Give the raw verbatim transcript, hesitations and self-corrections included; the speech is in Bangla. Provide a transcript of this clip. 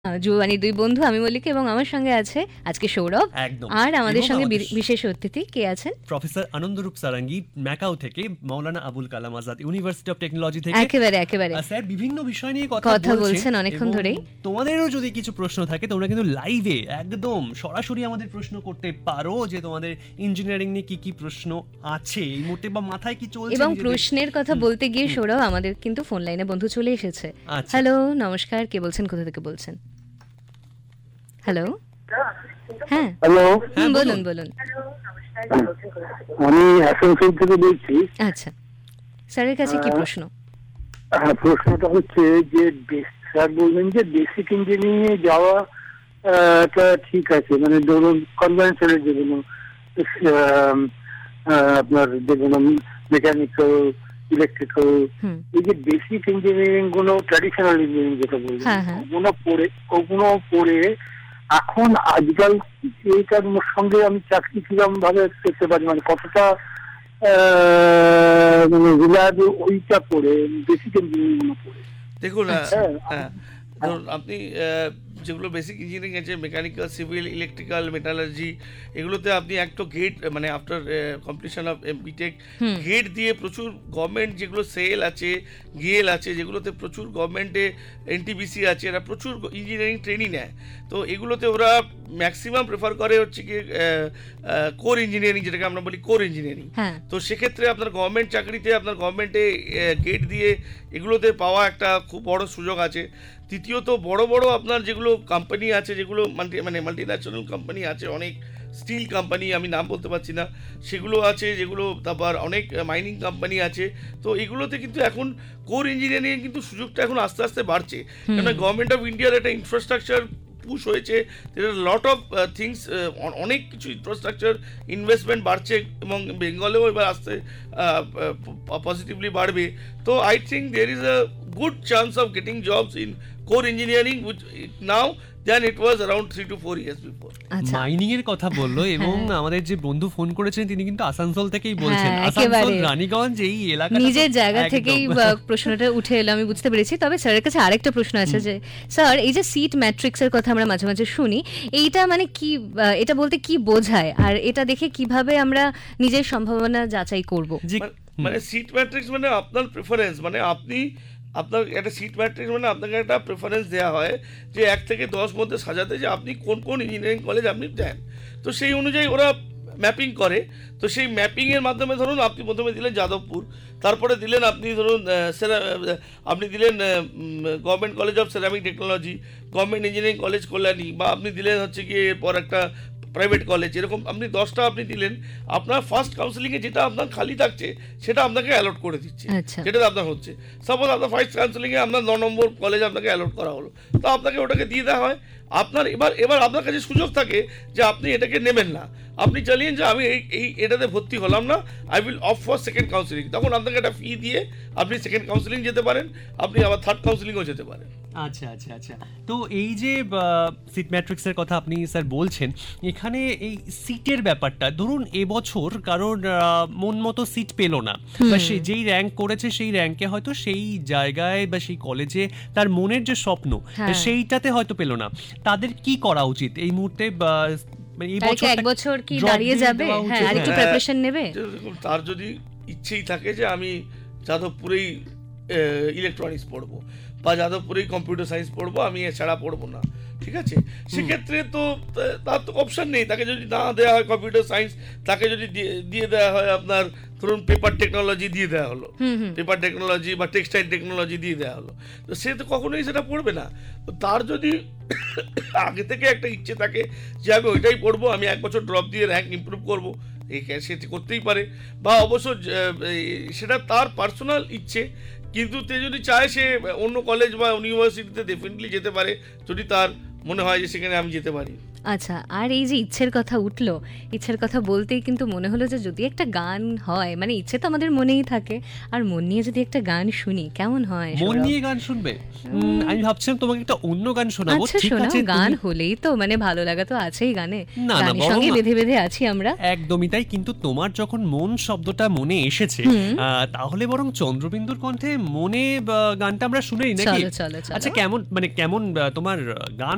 জুয়ানি দুই বন্ধু, আমি মল্লিকা এবং আমার সঙ্গে আছে আজকে সৌরভ। একদম। আর আমাদের এবং সঙ্গে আমাদের বি- বিশেষ অতিথি কে আছেন? প্রফেসর আনন্দরূপ সারাঙ্গী, ম্যাকাও থেকে, Maulana Abul Kalam Azad university of technology থেকে। একেবারে একেবারে আহ, স্যার বিভিন্ন বিষয় নিয়ে কথা কথা বলছেন বলছেন অনেকক্ষণ এবং ধরেই। তোমাদেরও যদি কিছু প্রশ্ন থাকে তোমরা কিন্তু লাইভে একদম সরাসরি আমাদের প্রশ্ন করতে পারো, যে তোমাদের ইঞ্জিনিয়ারিং নিয়ে কি কি প্রশ্ন আছে এই মুহূর্তে বা মাথায় কি চলছে। এবং নিজেদের- প্রশ্নের কথা বলতে গিয়ে সৌরভ, আমাদের কিন্তু ফোন লাইনে বন্ধু চলে এসেছে। আচ্ছা। হ্যালো, নমস্কার, কে বলছেন, কোথা থেকে বলছেন? হ্যালো, হ্যাঁ হ্যালো, হুম, হ্যাঁ, বলুন বলুন। বলুন। আমি আসানসোল থেকে বলছি। আচ্ছা, স্যারের কাছে কি প্রশ্ন? হ্যাঁ, প্রশ্নটা হচ্ছে যে বেস- স্যার বললেন যে বেসিক ইঞ্জিনিয়ারিং এ যাওয়া আহ, টা ঠিক আছে, মানে ধরুন কনভেনশনাল যেগুলো আহ, আহ, আপনার যেগুলো মেকানিক্যাল, ইলেকট্রিক্যাল, হুম, এই যে বেসিক ইঞ্জিনিয়ারিং গুলো, ট্র্যাডিশনাল ইঞ্জিনিয়ারিং যেটা বললেন, হ্যাঁ, হ্যাঁ। ওগুলো পড়ে ওগুলো পড়ে এখন আজকাল এইটার সঙ্গে আমি চাকরি কিরকম ভাবে পেতে পারি, মানে কতটা আহ, মানে রিলায়েবল ওইটা পড়ে, বেসিক ইঞ্জিনিয়ারিং গুলো পড়ে। দেখুন, আচ্ছা। আহ, হ্যাঁ, ধরুন আপনি আহ, যেগুলো বেসিক ইঞ্জিনিয়ারিং আছে, মেকানিক্যাল, সিভিল, ইলেকট্রিক্যাল, মেটালার্জি, এগুলোতে আপনি একটা গেট, মানে after completion of B Tech hmm. Gate দিয়ে প্রচুর গভর্নমেন্ট যেগুলো সেল আছে, গেল আছে, যেগুলোতে প্রচুর গভর্নমেন্টে এনটিবিসি আছে, এরা প্রচুর ইঞ্জিনিয়ারিং ট্রেনিং নেয়। তো এগুলোতে ওরা ম্যাক্সিমাম প্রেফার করে হচ্ছে কি কোর ইঞ্জিনিয়ারিং, যেটাকে আমরা বলি কোর ইঞ্জিনিয়ারিং। হ্যাঁ, তো সেক্ষেত্রে আপনার গভর্নমেন্ট চাকরিতে, আপনার গভর্নমেন্টে গেট দিয়ে এগুলোতে পাওয়া একটা খুব বড় সুযোগ আছে। তৃতীয়ত, বড় বড় আপনার যেগুলো কোম্পানি আছে, যেগুলো মাল্টি মানে মাল্টি ন্যাশনাল কোম্পানি আছে, অনেক স্টিল কোম্পানি, আমি নাম বলতে পারছি না, সেগুলো আছে, যেগুলো তারপর অনেক মাইনিং কোম্পানি আছে। তো এগুলোতে কিন্তু এখন কোর ইঞ্জিনিয়ারিং কিন্তু সুযোগটা এখন আস্তে আস্তে বাড়ছে, কেননা গভর্নমেন্ট অফ ইন্ডিয়ার একটা ইনফ্রাস্ট্রাকচার পুশ হয়েছে, লট অফ থিংস, অনেক কিছু ইনফ্রাস্ট্রাকচার ইনভেস্টমেন্ট বাড়ছে, এবং বেঙ্গলেও এবার আসতে পজিটিভলি বাড়বে। তো I think there is a good chance of getting jobs in core engineering now then it was around three two four years before. আচ্ছা, মাইনিং এর কথা বললো এবং আমাদের যে বন্ধু ফোন করেছেন তিনি কিন্তু আসানসোল থেকেই বলছেন। হ্যাঁ, আসানসোল, একেবারে। রানীগঞ্জ, এই এলাকা নিজের জায়গা থেকেই বা, প্রশ্নটা উঠে এলো, আমি বুঝতে পেরেছি। তবে স্যারের কাছে আরেকটা প্রশ্ন আছে যে স্যার, এই যে সিট ম্যাট্রিক্সের কথা আমরা মাঝে মাঝে শুনি, এইটা মানে কি, আহ, এটা বলতে কি বোঝায়, আর এটা দেখে কিভাবে আমরা নিজের সম্ভাবনা যাচাই করব? মানে- মানে সিট ম্যাট্রিক্স মানে আপনার প্রেফারেন্স, মানে আপনি আপনার একটা সিট ম্যাট্রিক্স মানে আপনাকে একটা প্রেফারেন্স দেওয়া হয় যে এক থেকে দশ মধ্যে সাজাতে, যে আপনি কোন কোন ইঞ্জিনিয়ারিং কলেজ আপনি দেন। তো সেই অনুযায়ী ওরা ম্যাপিং করে। তো সেই ম্যাপিংয়ের মাধ্যমে ধরুন আপনি প্রথমে দিলেন যাদবপুর, তারপরে দিলেন আপনি ধরুন আহ, সেরা- আহ, আপনি দিলেন government college of ceramic technology, government engineering college Kalyani, বা আপনি দিলেন হচ্ছে গিয়ে এরপর একটা প্রাইভেট কলেজ, এরকম আপনি দশটা আপনি দিলেন। আপনার ফার্স্ট কাউন্সিলিংয়ে যেটা আপনার খালি থাকছে সেটা আপনাকে অ্যালট করে দিচ্ছে, আচ্ছা। যেটা আপনার হচ্ছে। সাপোজ আপনার ফার্স্ট কাউন্সিলিংয়ে আপনার ন নম্বর কলেজ আপনাকে অ্যালট করা হলো, তো আপনাকে ওটাকে দিয়ে দেওয়া হয়। আপনার এবার এবার আপনার কাছে সুযোগ থাকে যে আপনি এটাকে নেবেন না, আপনি চালিয়েন যে আমি এই এই এটাতে ভর্তি হলাম না, I will of for second counselling. তখন আপনাকে একটা ফি দিয়ে আপনি সেকেন্ড কাউন্সিলিং যেতে পারেন, আপনি আবার থার্ড কাউন্সিলিংও যেতে পারেন। আচ্ছা আচ্ছা আচ্ছা তো এই যে সিট ম্যাট্রিক্সের কথা আপনি স্যার বলছেন, এখানে এই সিটের ব্যাপারটা ধরুন এবছর কারোর আহ, মন মতো সিট পেলো না, বা সে যেই র্যাঙ্ক করেছে সেই র্যাঙ্কে হয়তো সেই জায়গায় বা সেই কলেজে তার মনের যে স্বপ্ন হ্যাঁ। সেইটাতে হয়তো পেলো না, তাদের কি করা উচিত এই মুহূর্তে? বা এই তার কি এক বছরটা বছর কি drop দাঁড়িয়ে দিয়ে যাবে? দেওয়া হ্যাঁ, উচিত? আর একটু হ্যাঁ। প্রিপারেশন নেবে। যে দেখুন, তার যদি ইচ্ছেই থাকে যে আমি যাদবপুরেই ইলেকট্রনিক্স পড়বো, বা যাদবপুরেই কম্পিউটার সায়েন্স পড়বো, আমি এছাড়া পড়বো না, ঠিক আছে, সেক্ষেত্রে তো তা- তার তো অপশন নেই। তাকে যদি না দেওয়া হয় কম্পিউটার সায়েন্স, তাকে যদি দিয়ে- দিয়ে দেওয়া হয় আপনার ধরুন পেপার টেকনোলজি দিয়ে দেওয়া হলো, হুম হুম পেপার টেকনোলজি বা টেক্সটাইল টেকনোলজি দিয়ে দেওয়া হলো, তো সে তো কখনোই সেটা পড়বে না। তো তার যদি আগে থেকে একটা ইচ্ছে থাকে যে আমি ওইটাই পড়বো, আমি এক বছর ড্রপ দিয়ে র্যাঙ্ক ইমপ্রুভ করবো, এই সে করতেই পারে। বা অবশ্য আহ, এই, সেটা তার পার্সোনাল ইচ্ছে, কিন্তু তে যদি চায় সে অন্য কলেজ বা ইউনিভার্সিটিতে ডেফিনেটলি যেতে পারে, যদি তার মনে হয় যে সেখানে আমি যেতে পারি। আচ্ছা, আর এই যে ইচ্ছের কথা উঠলো, ইচ্ছের কথা বলতেই কিন্তু মনে হলো যে যদি একটা গান হয়, মানে ইচ্ছে তো আমাদের মনেই থাকে, আর মন নিয়ে যদি একটা গান শুনি কেমন হয়? মন সৌরভ? নিয়ে গান শুনবে? উম, আমি ভাবছিলাম তোমাকে একটা অন্য গান শোনাবো। আচ্ছা, ঠিক শোনাও, আছে, গান তুমি- হলেই তো মানে ভালো লাগা তো আছেই গানে, না, না, গানের বরং সঙ্গে না। বেঁধে বেঁধে আছি আমরা। একদমই তাই, কিন্তু তোমার যখন মন শব্দটা মনে এসেছে, আহ, তাহলে বরং চন্দ্রবিন্দুর কণ্ঠে মনে বা, গানটা আমরা শুনেই নাকি? চলো চলো চলো। আচ্ছা, কেমন মানে কেমন আহ, তোমার গান